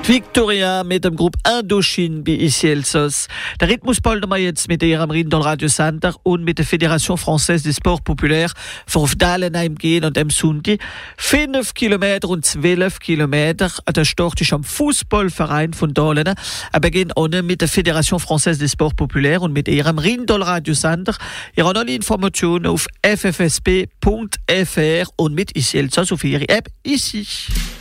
Victoria mit dem Gruppe Indochine bei ici Elsass. Der Rhythmus poltern wir jetzt mit ihrem Rindol Radio Center und mit der Fédération Française des Sports Populaires vor auf Dalenheim gehen und am Sonntag 5 Kilometer und 12 Kilometer. Der Start ist am Fußballverein von Dahlen. Er beginnt ohne mit der Fédération Française des Sports Populaires und mit ihrem Rindol Radio Center. Ihr habt alle Informationen auf ffsp.fr und mit ici Elsass auf ihre App ici.